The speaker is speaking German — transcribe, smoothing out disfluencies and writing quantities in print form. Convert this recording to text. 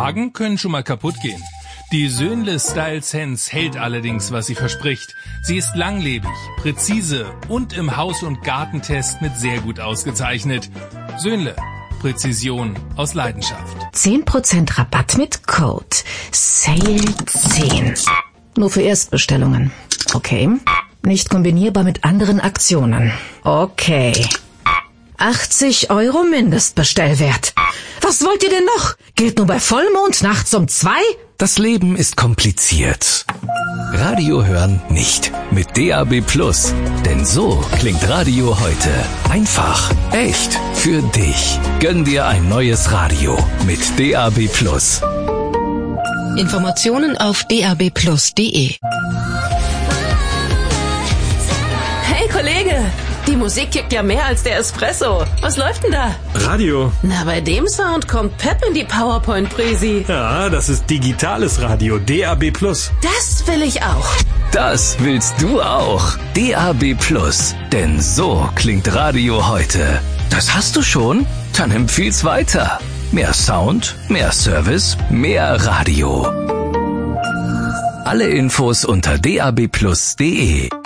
Fragen können schon mal kaputt gehen. Die Söhnle Style Sense hält allerdings, was sie verspricht. Sie ist langlebig, präzise und im Haus- und Gartentest mit sehr gut ausgezeichnet. Söhnle, Präzision aus Leidenschaft. 10% Rabatt mit Code SALE10. Nur für Erstbestellungen. Okay. Nicht kombinierbar mit anderen Aktionen. Okay. 80 € Mindestbestellwert. Was wollt ihr denn noch? Gilt nur bei Vollmond nachts um 2? Das Leben ist kompliziert. Radio hören nicht. Mit DAB+. Denn so klingt Radio heute. Einfach, echt, für dich. Gönn dir ein neues Radio mit DAB+. Informationen auf dabplus.de. Hey Kollege, die Musik kickt ja mehr als der Espresso. Was läuft denn da? Radio. Na, bei dem Sound kommt Pep in die PowerPoint-Präsi. Ja, das ist digitales Radio, DAB+. Das will ich auch. Das willst du auch. DAB+. Denn so klingt Radio heute. Das hast du schon? Dann empfiehl's weiter. Mehr Sound, mehr Service, mehr Radio. Alle Infos unter dabplus.de.